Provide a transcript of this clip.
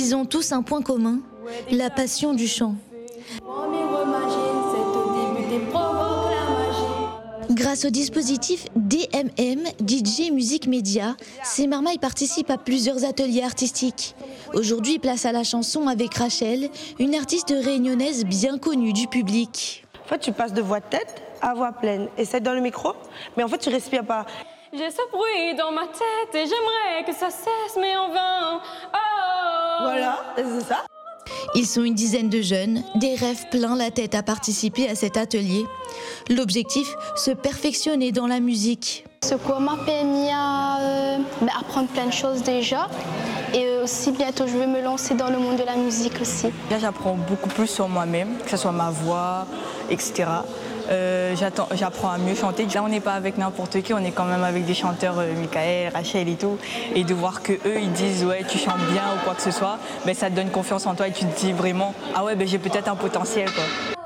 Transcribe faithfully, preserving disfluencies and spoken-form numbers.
Ils ont tous un point commun, la passion du chant. Grâce au dispositif D M M, D J Music Media, ces marmailles participent à plusieurs ateliers artistiques. Aujourd'hui, place à la chanson avec Rachel, une artiste réunionnaise bien connue du public. En fait, tu passes de voix de tête à voix pleine. Et c'est dans le micro, mais en fait, tu respires pas. J'ai ce bruit dans ma tête et j'aimerais que ça cesse, mais en vain. Oh Voilà, c'est ça. Ils sont une dizaine de jeunes, des rêves plein la tête à participer à cet atelier. L'objectif, se perfectionner dans la musique. Ce cours m'a permis à euh, apprendre plein de choses déjà. Et aussi bientôt je vais me lancer dans le monde de la musique aussi. Là j'apprends beaucoup plus sur moi-même, que ce soit ma voix, et cetera. Euh, j'apprends à mieux chanter. Là on n'est pas avec n'importe qui, on est quand même avec des chanteurs, euh, Michael, Rachel et tout. Et de voir qu'eux ils disent ouais tu chantes bien ou quoi que ce soit, ben, ça te donne confiance en toi et tu te dis vraiment ah ouais ben, j'ai peut-être un potentiel quoi.